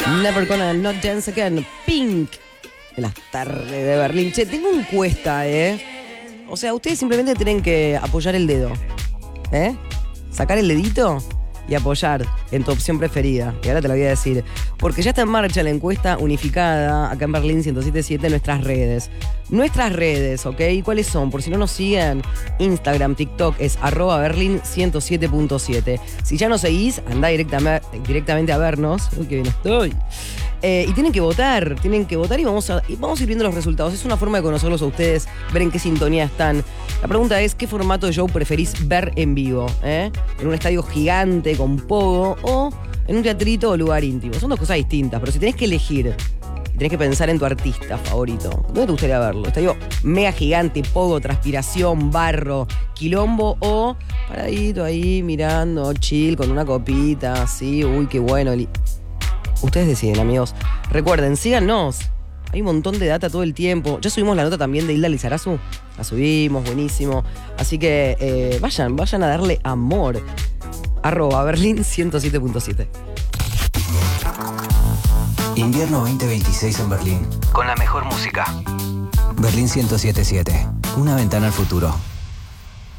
Never Gonna Not Dance Again, Pink, de las tardes de Berlín. Che, tengo encuesta, O sea, ustedes simplemente tienen que apoyar el dedo, sacar el dedito y apoyar en tu opción preferida. Y ahora te lo voy a decir. Porque ya está en marcha la encuesta unificada acá en Berlín 107.7 en nuestras redes. Nuestras redes, ¿ok? ¿Cuáles son? Por si no nos siguen, Instagram, TikTok es @berlin107.7. Si ya nos seguís, andá directamente a vernos. Uy, qué bien estoy. Y tienen que votar y vamos a ir viendo los resultados. Es una forma de conocerlos a ustedes, ver en qué sintonía están. La pregunta es, ¿qué formato de show preferís ver en vivo? ¿En un estadio gigante con pogo o en un teatrito o lugar íntimo? Son dos cosas distintas, pero si tenés que elegir, tenés que pensar en tu artista favorito, ¿dónde te gustaría verlo? ¿Estadio mega gigante, pogo, transpiración, barro, quilombo o paradito ahí mirando, chill, con una copita, así, uy, qué bueno? Ustedes deciden, amigos. Recuerden, síganos. Hay un montón de data todo el tiempo. Ya subimos la nota también de Hilda Lizarazu. La subimos, buenísimo. Así que vayan a darle amor. @Berlin107.7. Invierno 2026 en Berlín. Con la mejor música. Berlín 107.7. Una ventana al futuro.